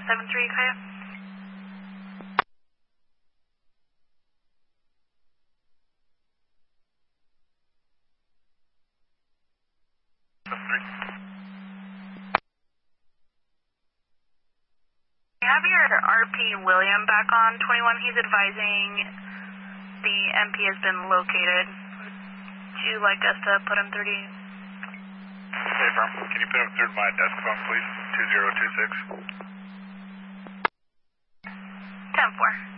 73, Kaya. Have your RP William back on 21. He's advising the MP has been located. Would you like us to put him through to you? Hey, firm. Can you put him through my desk phone, please? 2026. 10-4.